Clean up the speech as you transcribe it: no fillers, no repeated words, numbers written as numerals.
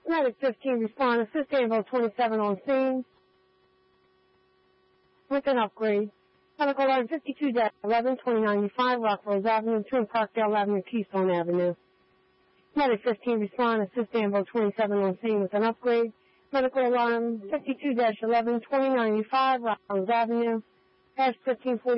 Medic 15, respond. Assist Danville 27 on scene with an upgrade. Medical line 52-11, 2095, Rockrose Avenue, between Parkdale Avenue, Keystone Avenue. Medic 15, respond. Assist Danville 27 on scene with an upgrade. Medical alarm 52-11, 2095, Rockrose Avenue, Ash 1540.